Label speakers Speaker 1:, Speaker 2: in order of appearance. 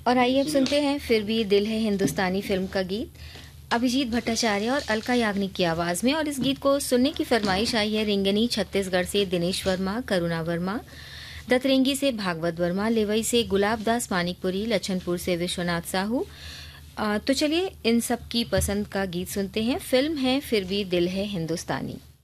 Speaker 1: और आइए अब सुनते हैं फिर भी दिल है हिंदुस्तानी फिल्म का गीत अभिजीत भट्टाचार्य और अलका याग्निक की आवाज में। और इस गीत को सुनने की फरमाइश आई है रिंगनी छत्तीसगढ़ से दिनेश वर्मा, करुणा वर्मा, दतरेंगी से भागवत वर्मा, लेवई से गुलाब दास मानिकपुरी, लछनपुर से विश्वनाथ साहू। तो चलिए इन सब की पसंद का गीत सुनते हैं। फिल्म है फिर भी दिल है हिंदुस्तानी।